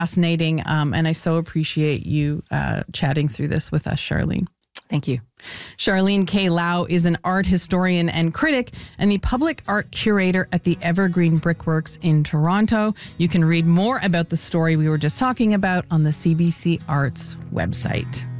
fascinating. And I so appreciate you chatting through this with us, Charlene. Thank you. Charlene K. Lau is an art historian and critic and the public art curator at the Evergreen Brickworks in Toronto. You can read more about the story we were just talking about on the CBC Arts website.